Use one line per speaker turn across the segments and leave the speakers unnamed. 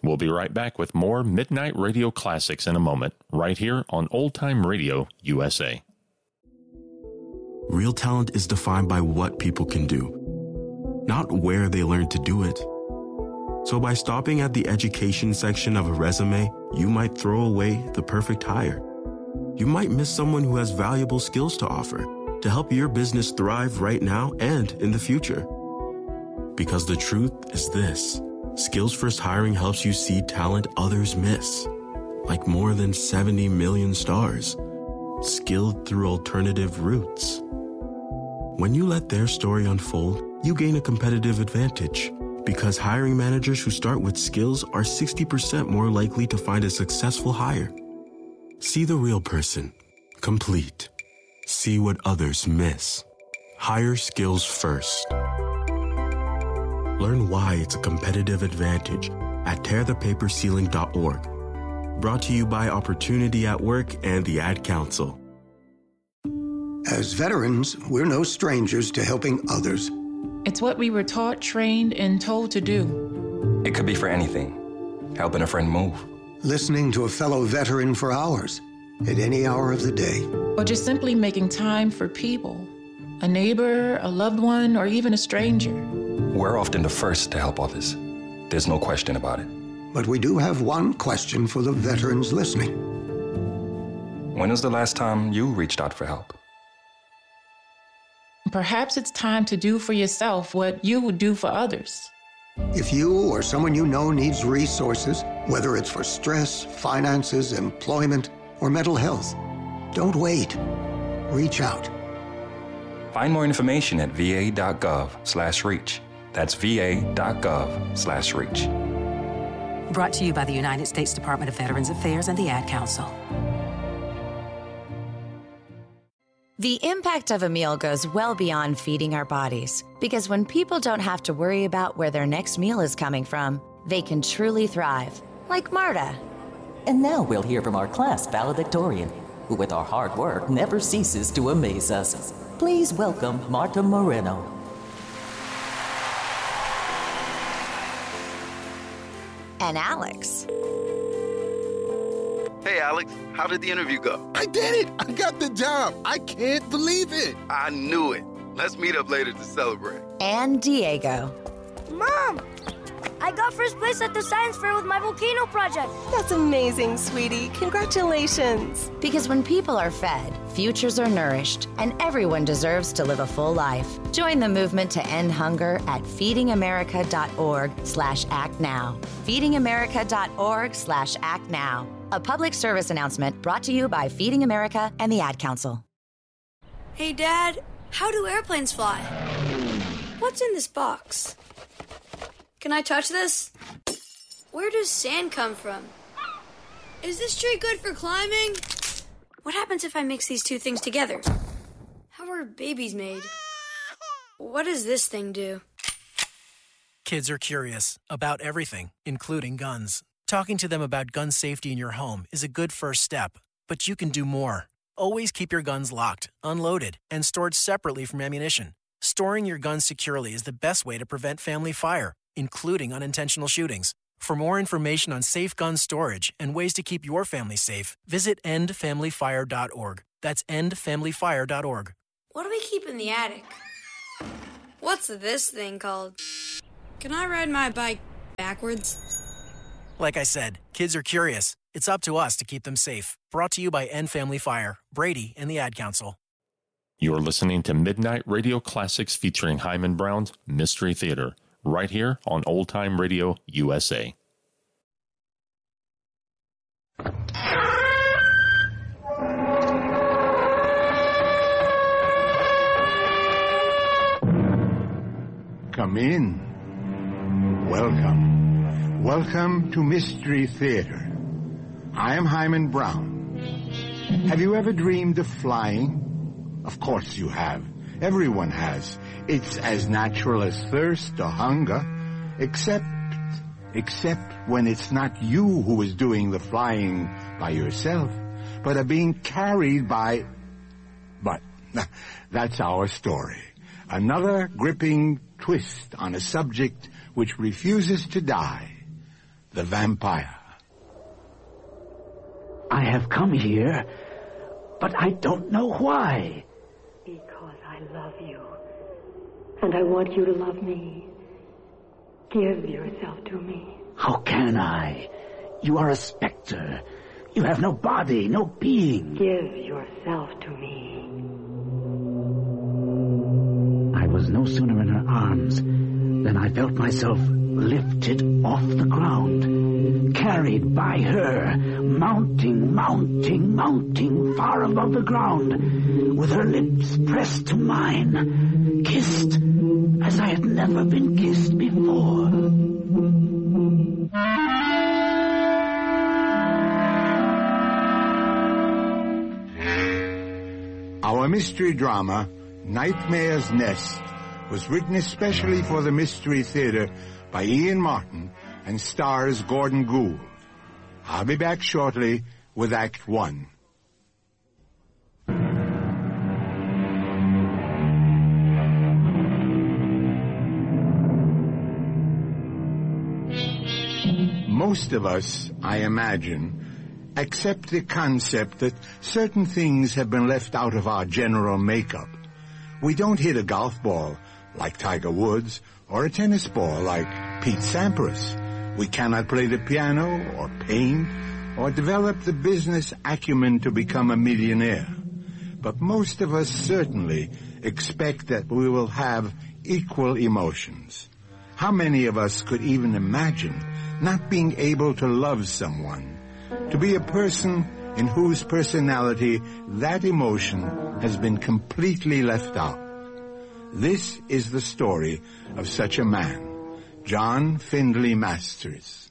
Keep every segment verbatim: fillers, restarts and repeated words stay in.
We'll be right back with more Midnight Radio Classics in a moment, right here on Old Time Radio U S A.
Real talent is defined by what people can do, not where they learn to do it. So by stopping at the education section of a resume, you might throw away the perfect hire. You might miss someone who has valuable skills to offer to help your business thrive right now and in the future. Because the truth is this: Skills First Hiring helps you see talent others miss, like more than seventy million stars, skilled through alternative routes. When you let their story unfold, you gain a competitive advantage, because hiring managers who start with skills are sixty percent more likely to find a successful hire. See the real person, complete. See what others miss. Hire skills first. Learn why it's a competitive advantage at tear the paper ceiling dot org. Brought to you by Opportunity at Work and the Ad Council.
As veterans, we're no strangers to helping others.
It's what we were taught, trained, and told to do.
It could be for anything. Helping a friend move.
Listening to a fellow veteran for hours, at any hour of the day.
Or just simply making time for people. A neighbor, a loved one, or even a stranger.
We're often the first to help others. There's no question about it.
But we do have one question for the veterans listening.
When was the last time you reached out for help?
Perhaps it's time to do for yourself what you would do for others.
If you or someone you know needs resources, whether it's for stress, finances, employment, or mental health, don't wait. Reach out.
Find more information at va.gov slash reach. That's va.gov slash reach.
Brought to you by the United States Department of Veterans Affairs and the Ad Council.
The impact of a meal goes well beyond feeding our bodies, because when people don't have to worry about where their next meal is coming from, they can truly thrive, like Marta.
And now we'll hear from our class valedictorian, who with our hard work never ceases to amaze us. Please welcome Marta Moreno.
And Alex.
Hey, Alex, how did the interview go?
I did it! I got the job! I can't believe it!
I knew it. Let's meet up later to celebrate.
And Diego.
Mom! I got first place at the science fair with my volcano project.
That's amazing, sweetie. Congratulations.
Because when people are fed, futures are nourished, and everyone deserves to live a full life. Join the movement to end hunger at feedingamerica.org slash act now. feedingamerica.org slash act now. A public service announcement brought to you by Feeding America and the Ad Council.
Hey, Dad, how do airplanes fly? What's in this box? Can I touch this? Where does sand come from? Is this tree good for climbing? What happens if I mix these two things together? How are babies made? What does this thing do?
Kids are curious about everything, including guns. Talking to them about gun safety in your home is a good first step, but you can do more. Always keep your guns locked, unloaded, and stored separately from ammunition. Storing your guns securely is the best way to prevent family fire, including unintentional shootings. For more information on safe gun storage and ways to keep your family safe, visit end family fire dot org. That's end family fire dot org.
What do we keep in the attic? What's this thing called? Can I ride my bike backwards?
Like I said, kids are curious. It's up to us to keep them safe. Brought to you by End Family Fire, Brady, and the Ad Council.
You're listening to Midnight Radio Classics featuring Hyman Brown's Mystery Theater, right here on Old Time Radio U S A.
Come in. Welcome. Welcome to Mystery Theater. I am Hyman Brown. Have you ever dreamed of flying? Of course you have. Everyone has. It's as natural as thirst or hunger, except, except when it's not you who is doing the flying by yourself, but are being carried by... But that's our story. Another gripping twist on a subject which refuses to die. the vampire.
I have come here, but I don't know why.
Because I love you, and I want you to love me. Give yourself to me.
How can I? You are a specter. You have no body, no being.
Give yourself to me.
I was no sooner in her arms than I felt myself lifted off the ground, carried by her, mounting, mounting, mounting far above the ground, with her lips pressed to mine, kissed as I had never been kissed before.
Our mystery drama, Nightmare's Nest, was written especially for the Mystery Theater by Ian Martin and stars Gordon Gould. I'll be back shortly with Act One. Most of us, I imagine, accept the concept that certain things have been left out of our general makeup. We don't hit a golf ball like Tiger Woods or a tennis ball like Pete Sampras. We cannot play the piano or paint or develop the business acumen to become a millionaire. But most of us certainly expect that we will have equal emotions. How many of us could even imagine not being able to love someone, to be a person in whose personality that emotion has been completely left out? This is the story of such a man, John Findlay Masters.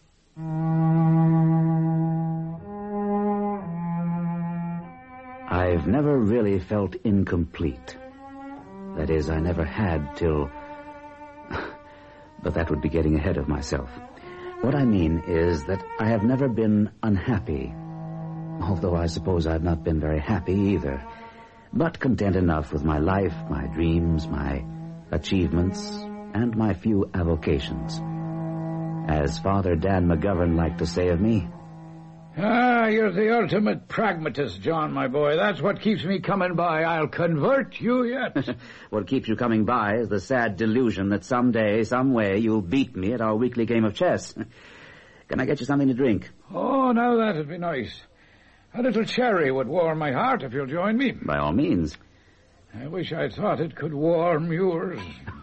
I've never really felt incomplete. That is, I never had till... But that would be getting ahead of myself. What I mean is that I have never been unhappy, although I suppose I've not been very happy either, but content enough with my life, my dreams, my achievements, and my few avocations. As Father Dan McGovern liked to say of me,
Ah, you're the ultimate pragmatist, John, my boy. That's what keeps me coming by. I'll convert you yet.
What keeps you coming by is the sad delusion that someday, some way, you'll beat me at our weekly game of chess. Can I get you something to drink?
Oh, now that'd be nice. A little cherry would warm my heart if you'll join me.
By all means.
I wish I thought it could warm yours.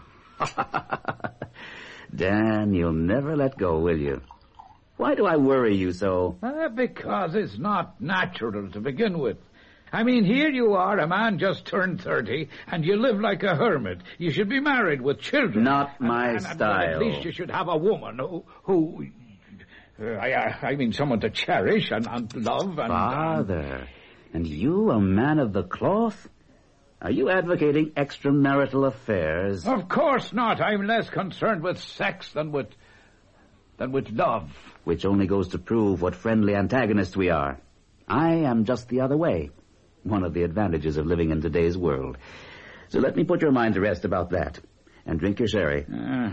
Dan, you'll never let go, will you? Why do I worry you so?
Uh, because it's not natural to begin with. I mean, here you are, a man just turned thirty, and you live like a hermit. You should be married with children.
Not my
and, and,
style.
And at least you should have a woman who... who uh, I, I mean, someone to cherish and, and love and...
Father, and you, a man of the cloth? Are you advocating extramarital affairs?
Of course not. I'm less concerned with sex than with... than with love.
Which only goes to prove what friendly antagonists we are. I am just the other way. One of the advantages of living in today's world. So let me put your mind to rest about that. And drink your sherry.
Uh,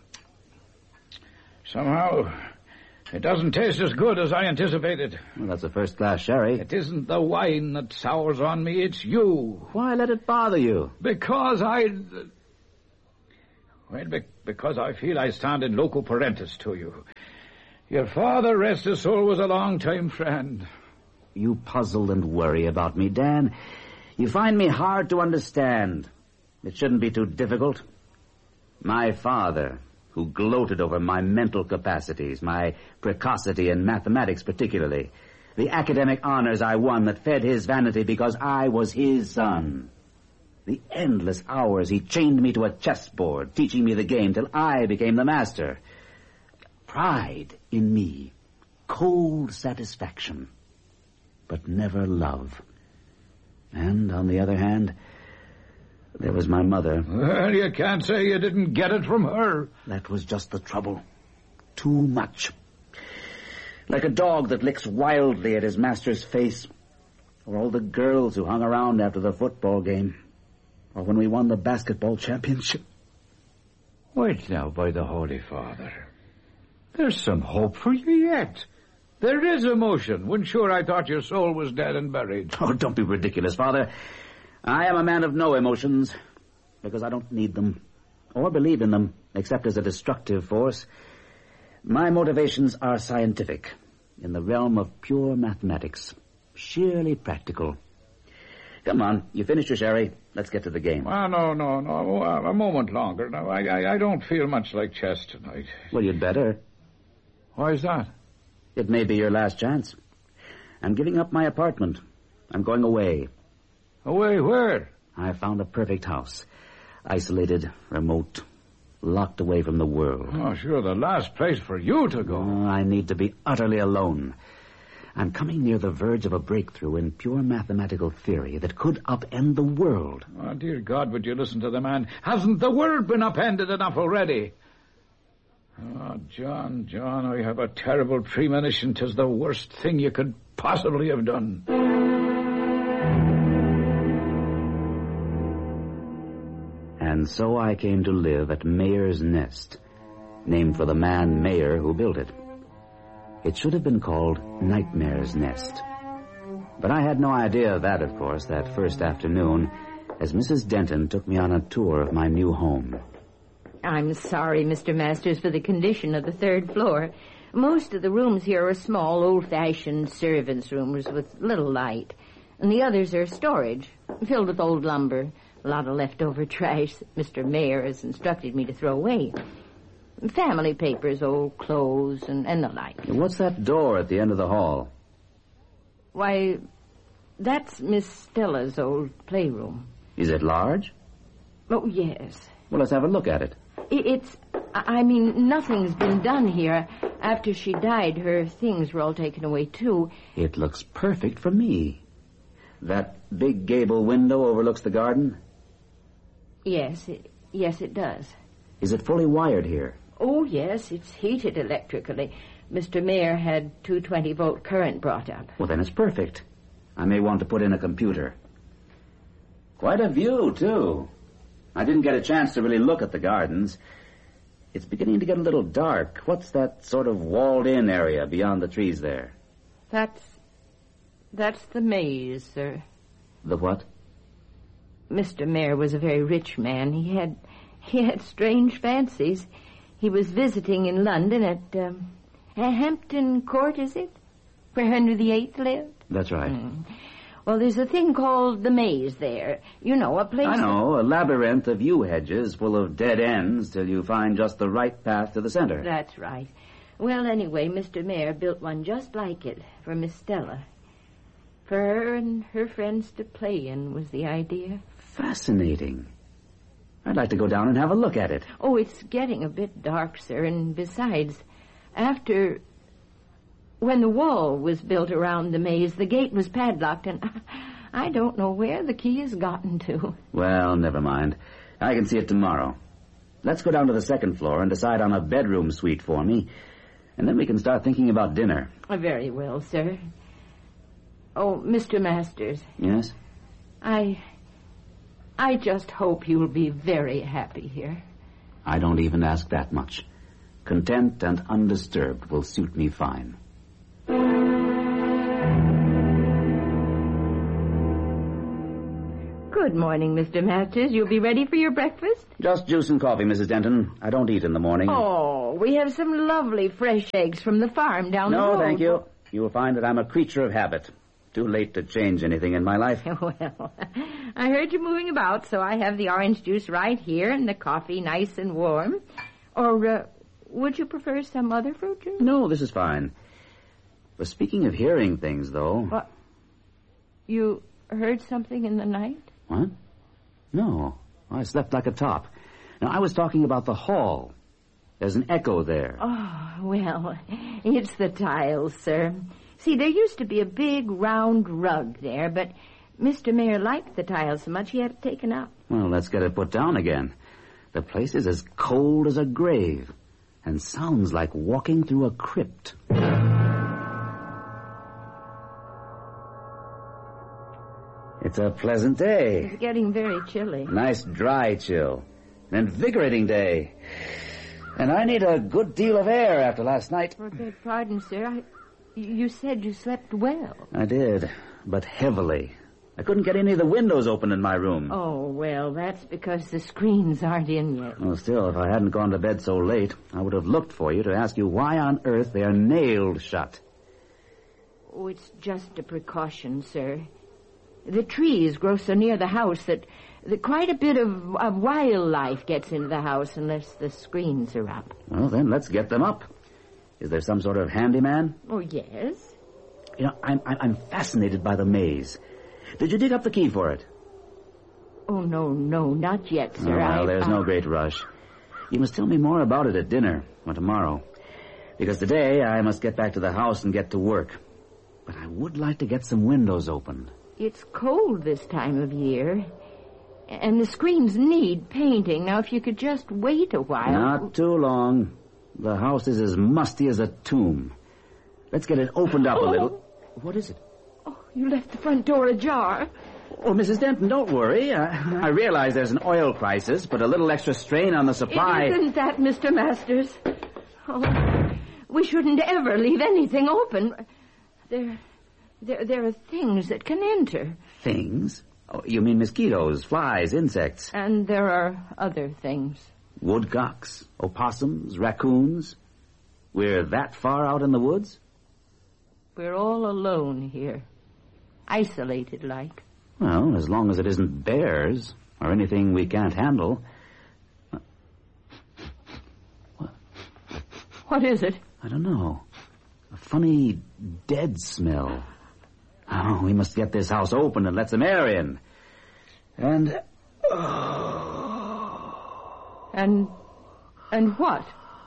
somehow, it doesn't taste as good as I anticipated.
Well, that's a first-class sherry.
It isn't the wine that sours on me, it's you.
Why let it bother you?
Because I... Well, be- because I feel I stand in loco parentis to you. Your father, rest his soul, was a long-time friend.
You puzzle and worry about me, Dan. You find me hard to understand. It shouldn't be too difficult. My father, who gloated over my mental capacities, my precocity in mathematics particularly, the academic honors I won that fed his vanity because I was his son. The endless hours he chained me to a chessboard, teaching me the game till I became the master. Pride in me, cold satisfaction, but never love. And, on the other hand, there was my mother.
Well, you can't say you didn't get it from her.
That was just the trouble. Too much. Like a dog that licks wildly at his master's face, or all the girls who hung around after the football game, or when we won the basketball championship.
Wait now, by the Holy Father. There's some hope for you yet. There is emotion, when sure I thought your soul was dead and buried.
Oh, don't be ridiculous, Father. I am a man of no emotions, because I don't need them, or believe in them, except as a destructive force. My motivations are scientific, in the realm of pure mathematics, sheerly practical. Come on, you finished your sherry. Let's get to the game.
Oh, no, no, no. A moment longer. No, I, I, I don't feel much like chess tonight.
Well, you'd better.
Why is that?
It may be your last chance. I'm giving up my apartment. I'm going away.
Away where?
I found a perfect house. Isolated, remote, locked away from the world.
Oh, sure, the last place for you to go.
Oh, I need to be utterly alone. I'm coming near the verge of a breakthrough in pure mathematical theory that could upend the world.
Oh, dear God, would you listen to the man? Hasn't the world been upended enough already? Oh, John, John, I have a terrible premonition 'tis the worst thing you could possibly have done.
And so I came to live at Mayer's Nest, named for the man Mayer who built it. It should have been called Nightmare's Nest. But I had no idea of that, of course, that first afternoon, as Missus Denton took me on a tour of my new home.
I'm sorry, Mister Masters, for the condition of the third floor. Most of the rooms here are small, old-fashioned servants' rooms with little light. And the others are storage, filled with old lumber, a lot of leftover trash that Mister Mayer has instructed me to throw away. Family papers, old clothes, and, and the like.
What's that door at the end of the hall?
Why, that's Miss Stella's old playroom.
Is it large?
Oh, yes.
Well, let's have a look at it.
It's, I mean, nothing's been done here. After she died, her things were all taken away, too.
It looks perfect for me. That big gable window overlooks the garden?
Yes, it, yes, it does.
Is it fully wired here?
Oh, yes, it's heated electrically. Mister Mayer had two twenty-volt current brought up.
Well, then it's perfect. I may want to put in a computer. Quite a view, too. I didn't get a chance to really look at the gardens. It's beginning to get a little dark. What's that sort of walled-in area beyond the trees there?
That's... that's the maze, sir.
The what?
Mister Mayer was a very rich man. He had... he had strange fancies. He was visiting in London at, um, Hampton Court, is it? Where Henry the Eighth lived?
That's right.
Mm. Well, there's a thing called the maze there. You know, a place...
I know, a labyrinth of yew hedges full of dead ends till you find just the right path to the center.
That's right. Well, anyway, Mister Mayer built one just like it for Miss Stella. For her and her friends to play in was the idea.
Fascinating. I'd like to go down and have a look at it.
Oh, it's getting a bit dark, sir, and besides, after... when the wall was built around the maze, the gate was padlocked, and I don't know where the key has gotten to.
Well, never mind. I can see it tomorrow. Let's go down to the second floor and decide on a bedroom suite for me, and then we can start thinking about dinner.
Very well, sir. Oh, Mister Masters.
Yes?
I... I just hope you'll be very happy here.
I don't even ask that much. Content and undisturbed will suit me fine.
Good morning, Mister Masters. You'll be ready for your breakfast?
Just juice and coffee, Missus Denton. I don't eat in the morning.
Oh, we have some lovely fresh eggs from the farm down
no,
the road.
No, thank you. You will find that I'm a creature of habit. Too late to change anything in my life.
Well, I heard you moving about, so I have the orange juice right here and the coffee nice and warm. Or, uh, would you prefer some other fruit juice?
No, this is fine. But speaking of hearing things, though...
What? You heard something in the night?
What? No. I slept like a top. Now, I was talking about the hall. There's an echo there.
Oh, well, it's the tiles, sir. See, there used to be a big round rug there, but Mister Mayer liked the tiles so much he had it taken out.
Well, let's get it put down again. The place is as cold as a grave and sounds like walking through a crypt. It's a pleasant day.
It's getting very chilly.
Nice dry chill. An invigorating day. And I need a good deal of air after last night.
I beg pardon, sir. I, you said you slept well.
I did, but heavily. I couldn't get any of the windows open in my room.
Oh, well, that's because the screens aren't in yet.
Well, still, if I hadn't gone to bed so late, I would have looked for you to ask you why on earth they are nailed shut.
Oh, it's just a precaution, sir. The trees grow so near the house that, that quite a bit of, of wildlife gets into the house unless the screens are up.
Well, then, let's get them up. Is there some sort of handyman?
Oh, yes.
You know, I'm, I'm fascinated by the maze. Did you dig up the key for it?
Oh, no, no, not yet, sir.
Oh, well,
I,
there's
I...
no great rush. You must tell me more about it at dinner, or tomorrow. Because today I must get back to the house and get to work. But I would like to get some windows open.
It's cold this time of year. And the screens need painting. Now, if you could just wait a while...
Not too long. The house is as musty as a tomb. Let's get it opened up
oh.
a little. What is it?
Oh, you left the front door ajar.
Oh, Missus Denton, don't worry. I, I realize there's an oil crisis, but a little extra strain on the supply...
It isn't that, Mister Masters. Oh, we shouldn't ever leave anything open. There, there, there are things that can enter.
Things? Oh, you mean mosquitoes, flies, insects?
And there are other things.
Woodcocks, opossums, raccoons. We're that far out in the woods?
We're all alone here. Isolated like.
Well, as long as it isn't bears or anything we can't handle.
What is it?
I don't know. A funny dead smell. Oh, we must get this house open and let some air in. And... Oh.
And... And what?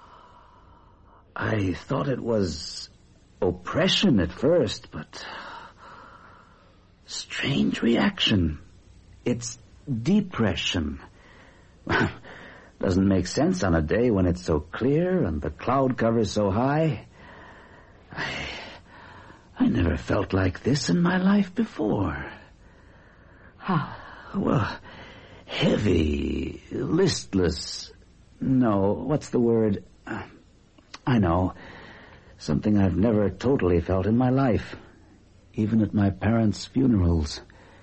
I thought it was oppression at first, but... Strange reaction. It's depression. Doesn't make sense on a day when it's so clear and the cloud cover's so high. I... I never felt like this in my life before.
How?
Well, heavy, listless. No, what's the word? Uh, I know. Something I've never totally felt in my life. Even at my parents' funerals.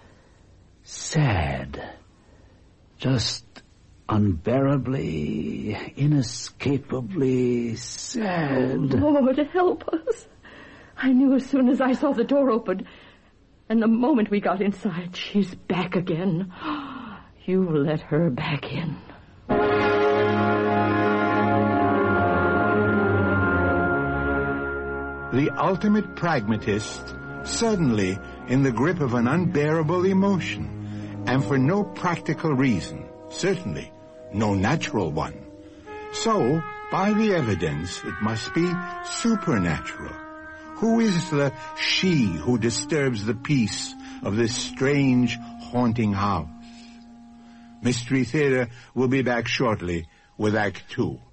Sad. Just unbearably, inescapably sad.
Oh, Lord, help us. I knew as soon as I saw the door open. And the moment we got inside, she's back again. You let her back in.
The ultimate pragmatist, suddenly in the grip of an unbearable emotion, and for no practical reason, certainly no natural one. So, by the evidence, it must be supernatural. Who is the she who disturbs the peace of this strange, haunting house? Mystery Theater will be back shortly with Act Two.